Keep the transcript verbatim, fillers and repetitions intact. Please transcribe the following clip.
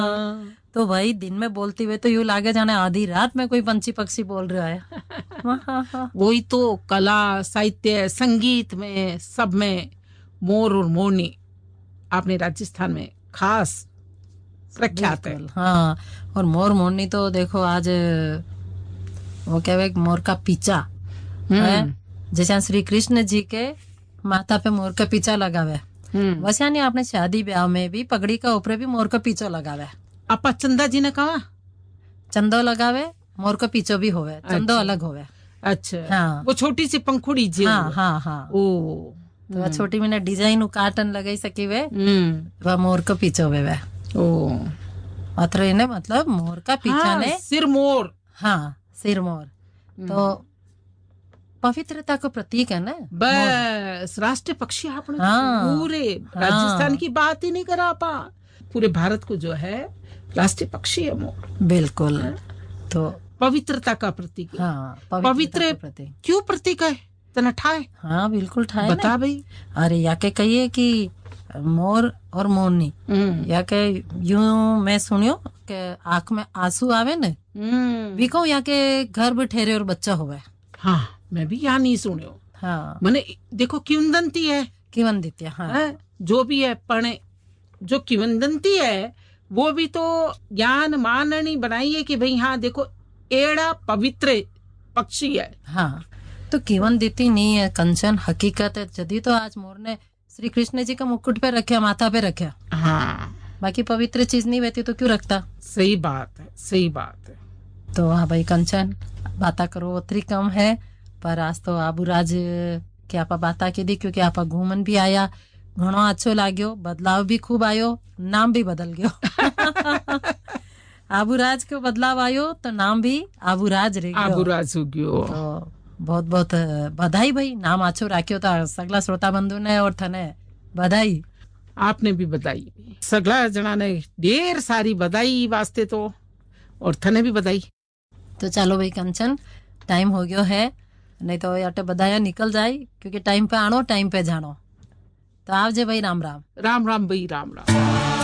तो भाई दिन में बोलती हुए तो यूं लागे जाने आधी रात में कोई पंछी पक्षी बोल रहा है। वही तो कला साहित्य संगीत में सब में मोर और मोरनी आपने राजस्थान में खास प्रख्यात है। हाँ, और मोर मोरनी तो देखो आज वो क्या मोर का पीछा है, जैसे श्री कृष्ण जी के माथा पे मोर का पीछा लगा हुआ है, वैसे यानी आपने शादी ब्याह में भी पगड़ी का ऊपर भी मोर का पीछा लगा हुआ है। आपा चंदा जी ने कहा चंदो लगावे मोर का पीछो भी होवे, चंदो अलग होवे। अच्छा, हाँ, वो छोटी सी पंखुड़ी जी। हाँ हाँ हाँ। ओ तो छोटी मैंने डिजाइन काटन लगाई सकी वे, वह मोर का पीछो हुए वे। ओ अत्र इन्हें मतलब मोर का पीछा हाँ, ने सिर मोर। हाँ, सिर मोर तो पवित्रता का प्रतीक है ना। बस राष्ट्रीय पक्षी आपने हाँ, पूरे राजस्थान हाँ, की बात ही नहीं करा पा, पूरे भारत को जो है राष्ट्रीय पक्षी है मोर। बिल्कुल है? तो पवित्रता का प्रतीक। हाँ, पवित्र प्रतीक क्यों प्रतीक है तना ठाए? हाँ बिल्कुल ठाए, बता भाई। अरे या के कहिए कि मोर और मोरनी या के यूं मैं सुनियो के आंख में आंसू आवे न विको या के घर में ठहरे और बच्चा होवे। हाँ मैं भी यहाँ नहीं सुनियो। हाँ मैंने देखो किंवदंती है, किंवदंती हाँ है, जो भी है पढ़े जो किंवदंती है वो भी तो ज्ञान माननी बनाई है कि भाई हाँ देखो एड़ा पवित्र पक्षी है। हाँ तो किंवदंती नहीं है कंचन, हकीकत है। जदी तो आज मोर ने श्री कृष्ण जी का मुकुट पे रखा, माथा पे रखा। हाँ बाकी पवित्र चीज नहीं रहती तो क्यों रखता। सही बात है, सही बात है। तो हाँ भाई कंचन बाता करो उतरी कम है, पर आज तो आबूराज के आपा बाता की दी क्योंकि आपा घूमन भी आया, घणो अच्छो लाग्यो, बदलाव भी खूब आयो, नाम भी बदल गयो। आबूराज को बदलाव आयो तो नाम भी आबूराज रह गयो। आबूराज हो गयो। तो बहुत बहुत बधाई भाई, नाम अच्छो राख्यो था सगला श्रोता बंधु ने और थने बधाई। आपने भी बधाई, सगला जना ने ढेर सारी बधाई वास्ते तो, और थने भी बधाई। तो चलो भाई कंचन टाइम हो गयो है, नहीं तो याटे बधाया निकल जाए क्योंकि टाइम पे आनो टाइम पे जानो। तो आप जे भाई राम राम। राम राम भाई राम राम।